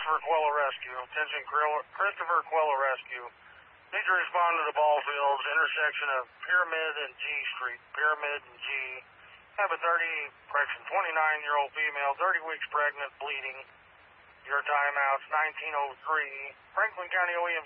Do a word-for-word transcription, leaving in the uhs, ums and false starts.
Christopher Quello Rescue. Attention, Christopher Quello Rescue. Need to respond to the ball fields, intersection of Pyramid and G Street. Pyramid and G. Have a thirty, correction, twenty-nine-year-old female, thirty weeks pregnant, bleeding. Your timeout's nineteen oh three. Franklin County O E M